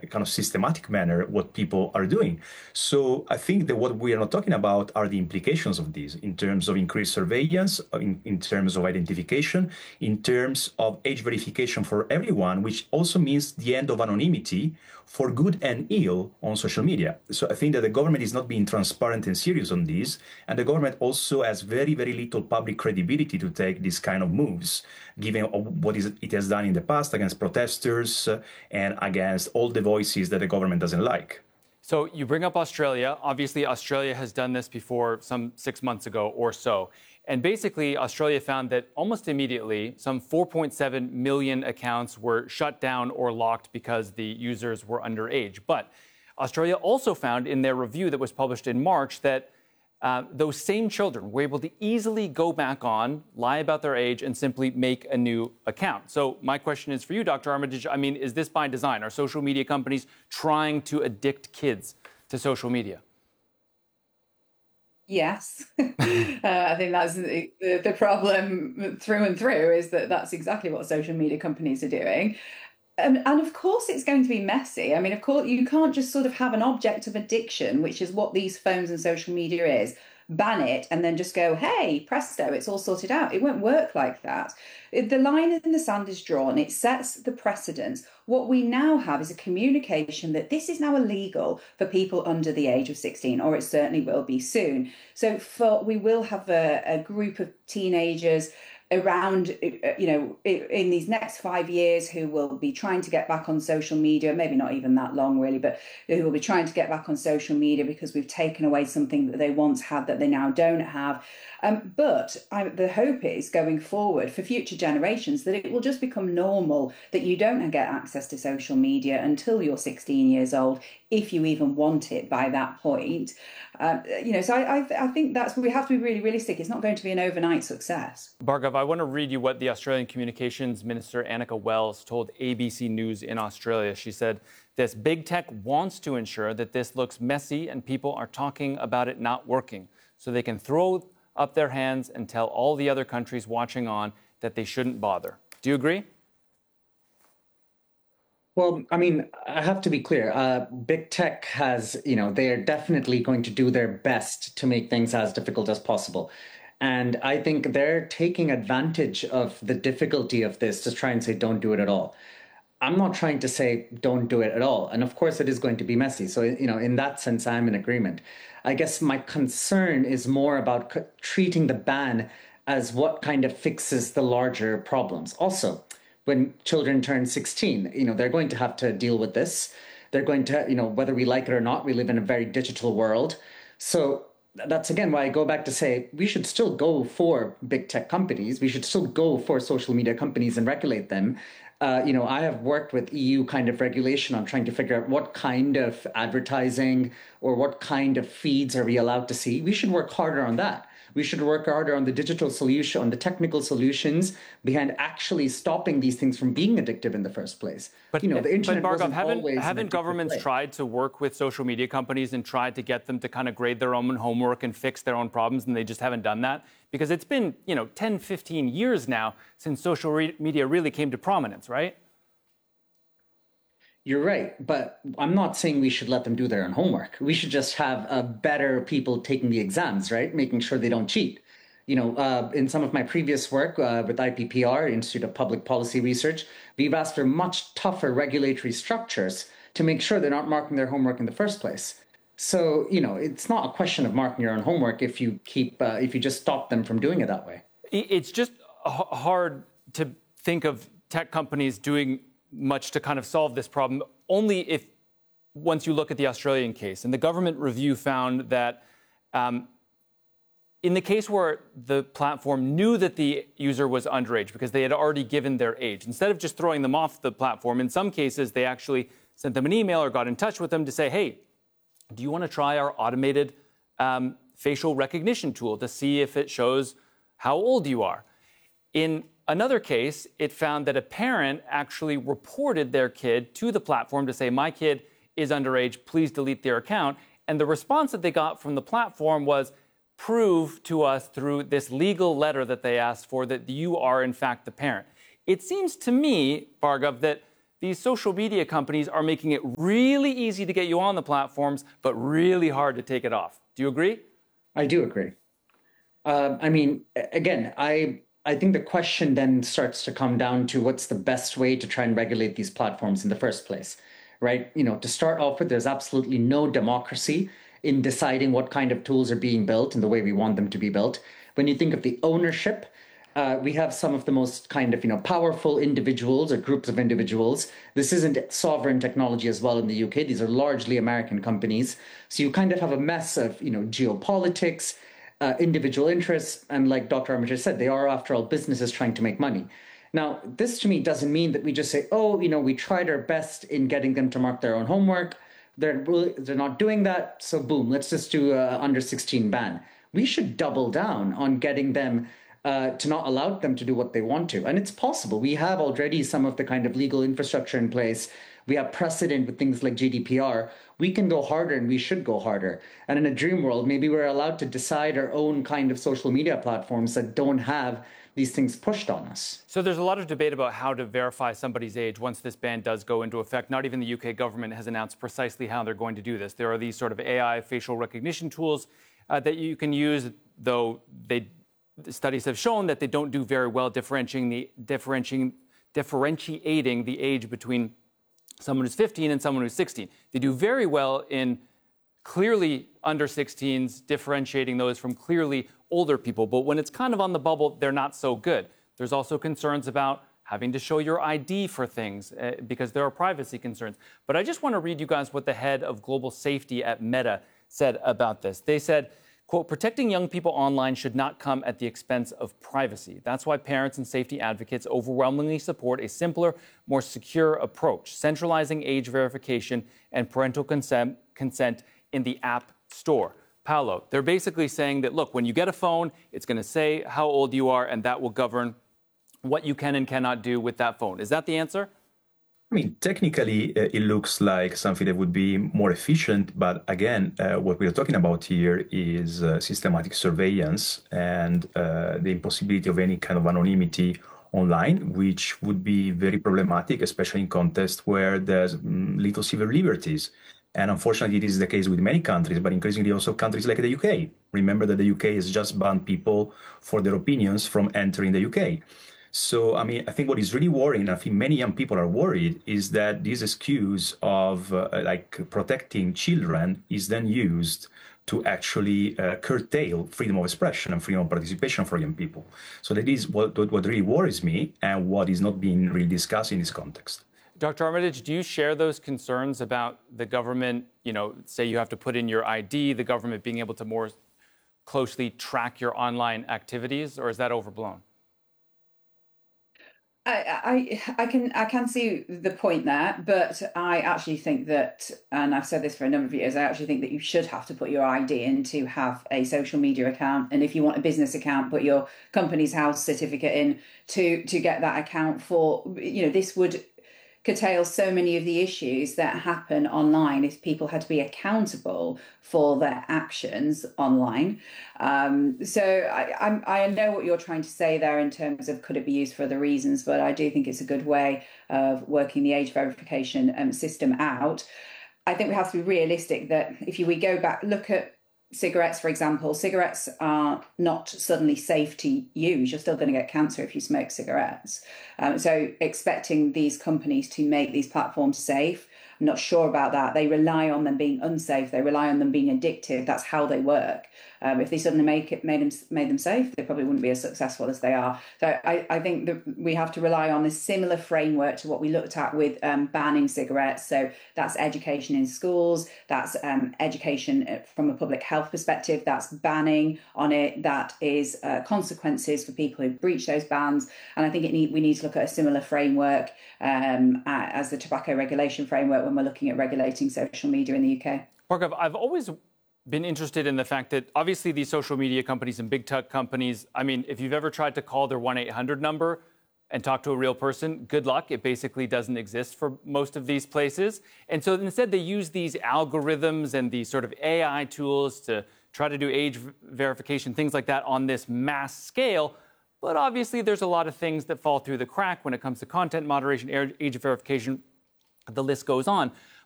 kind of systematic manner what people are doing. So I think that what we are not talking about are the implications of this in terms of increased surveillance, in terms of identification, in terms of age verification for everyone, which also means the end of anonymity for good and ill on social media. So I think that the government is not being transparent and serious on this, and the government also has very, very little public credibility to take these kind of moves, given what it has done in the past against protesters and against all the voices that the government doesn't like. So you bring up Australia. Obviously, Australia has done this before some 6 months ago or so. And basically, Australia found that almost immediately, some 4.7 million accounts were shut down or locked because the users were underage. But Australia also found in their review that was published in March that those same children were able to easily go back on, lie about their age, and simply make a new account. So my question is for you, Dr. Armitage. I mean, is this by design? Are social media companies trying to addict kids to social media? Yes. I think that's the problem through and through, is that that's exactly what social media companies are doing. And of course, it's going to be messy. I mean, of course, you can't just sort of have an object of addiction, which is what these phones and social media is, ban it, and then just go, hey, presto, it's all sorted out. It won't work like that. The line in the sand is drawn. It sets the precedence. What we now have is a communication that this is now illegal for people under the age of 16, or it certainly will be soon. So we will have a group of teenagers around, in these next 5 years who will be trying to get back on social media, maybe not even that long really, but who will be trying to get back on social media because we've taken away something that they once had that they now don't have. But the hope is going forward for future generations that it will just become normal that you don't get access to social media until you're 16 years old, if you even want it by that point. So I think we have to be really realistic. It's not going to be an overnight success. Bhargav, I want to read you what the Australian Communications Minister Annika Wells told ABC News in Australia. She said, this big tech wants to ensure that this looks messy and people are talking about it not working, so they can throw up their hands and tell all the other countries watching on that they shouldn't bother. Do you agree? Well, I mean, I have to be clear. Big tech has, they're definitely going to do their best to make things as difficult as possible. And I think they're taking advantage of the difficulty of this to try and say, don't do it at all. I'm not trying to say don't do it at all. And of course, it is going to be messy. So, in that sense, I'm in agreement. I guess my concern is more about treating the ban as what kind of fixes the larger problems. Also, when children turn 16, they're going to have to deal with this. They're going to, whether we like it or not, we live in a very digital world. So that's, again, why I go back to say we should still go for big tech companies. We should still go for social media companies and regulate them. I have worked with EU kind of regulation on trying to figure out what kind of advertising or what kind of feeds are we allowed to see. We should work harder on that. We should work harder on the digital solution, on the technical solutions behind actually stopping these things from being addictive in the first place. But, the internet Bhargav, wasn't always haven't governments tried to work with social media companies and tried to get them to kind of grade their own homework and fix their own problems, and they just haven't done that? Because it's been, 10, 15 years now since social media really came to prominence, right? You're right, but I'm not saying we should let them do their own homework. We should just have better people taking the exams, right? Making sure they don't cheat. In some of my previous work with IPPR, Institute of Public Policy Research, we've asked for much tougher regulatory structures to make sure they're not marking their homework in the first place. So, it's not a question of marking your own homework if you just stop them from doing it that way. It's just hard to think of tech companies doing much to kind of solve this problem, only once you look at the Australian case. And the government review found that in the case where the platform knew that the user was underage because they had already given their age, instead of just throwing them off the platform, in some cases they actually sent them an email or got in touch with them to say, hey, do you want to try our automated facial recognition tool to see if it shows how old you are? In another case, it found that a parent actually reported their kid to the platform to say, my kid is underage, please delete their account. And the response that they got from the platform was, prove to us through this legal letter that they asked for that you are, in fact, the parent. It seems to me, Bhargav, that these social media companies are making it really easy to get you on the platforms, but really hard to take it off. Do you agree? I do agree. I mean, again, I think the question then starts to come down to what's the best way to try and regulate these platforms in the first place, right? To start off with, there's absolutely no democracy in deciding what kind of tools are being built and the way we want them to be built. When you think of the ownership, we have some of the most kind of, powerful individuals or groups of individuals. This isn't sovereign technology as well in the UK. These are largely American companies. So you kind of have a mess of, geopolitics, individual interests. And like Dr. Armitage said, they are, after all, businesses trying to make money. Now, this to me doesn't mean that we just say, oh, we tried our best in getting them to mark their own homework. They're not doing that. So boom, let's just do a under 16 ban. We should double down on getting them to not allow them to do what they want to. And it's possible. We have already some of the kind of legal infrastructure in place. We have precedent with things like GDPR. We can go harder and we should go harder. And in a dream world, maybe we're allowed to decide our own kind of social media platforms that don't have these things pushed on us. So there's a lot of debate about how to verify somebody's age once this ban does go into effect. Not even the UK government has announced precisely how they're going to do this. There are these sort of AI facial recognition tools that you can use, though the studies have shown that they don't do very well differentiating the age between someone who's 15 and someone who's 16. They do very well in clearly under 16s, differentiating those from clearly older people. But when it's kind of on the bubble, they're not so good. There's also concerns about having to show your ID for things because there are privacy concerns. But I just want to read you guys what the head of global safety at Meta said about this. They said, quote, protecting young people online should not come at the expense of privacy. That's why parents and safety advocates overwhelmingly support a simpler, more secure approach, centralizing age verification and parental consent in the App Store. Paolo, they're basically saying that, look, when you get a phone, it's going to say how old you are, and that will govern what you can and cannot do with that phone. Is that the answer? I mean, technically, it looks like something that would be more efficient. But again, what we're talking about here is systematic surveillance and the impossibility of any kind of anonymity online, which would be very problematic, especially in contexts where there's little civil liberties. And unfortunately, it is the case with many countries, but increasingly also countries like the UK. Remember that the UK has just banned people for their opinions from entering the UK. So, I mean, I think what is really worrying, I think many young people are worried, is that this excuse of protecting children is then used to actually curtail freedom of expression and freedom of participation for young people. So that is what really worries me and what is not being really discussed in this context. Dr. Armitage, do you share those concerns about the government, say you have to put in your ID, the government being able to more closely track your online activities, or is that overblown? I can see the point there, but I actually think that, and I've said this for a number of years, I actually think that you should have to put your ID in to have a social media account. And if you want a business account, put your company's house certificate in to get that account for, this would curtail so many of the issues that happen online if people had to be accountable for their actions online. So I know what you're trying to say there in terms of could it be used for other reasons, but I do think it's a good way of working the age verification system out. I think we have to be realistic that if we go back, look at cigarettes, for example, cigarettes are not suddenly safe to use. You're still going to get cancer if you smoke cigarettes. So expecting these companies to make these platforms safe, I'm not sure about that. They rely on them being unsafe. They rely on them being addictive. That's how they work. If they suddenly made them safe, they probably wouldn't be as successful as they are. So I think that we have to rely on a similar framework to what we looked at with banning cigarettes. So that's education in schools. That's education from a public health perspective. That's banning on it. That is consequences for people who breach those bans. And I think we need to look at a similar framework as the tobacco regulation framework when we're looking at regulating social media in the UK. Bhargav, I've always been interested in the fact that obviously these social media companies and big tech companies, I mean, if you've ever tried to call their 1-800 number and talk to a real person, good luck. It basically doesn't exist for most of these places. And so instead they use these algorithms and these sort of AI tools to try to do age verification, things like that on this mass scale. But obviously, there's a lot of things that fall through the crack when it comes to content moderation, age verification. The list goes on.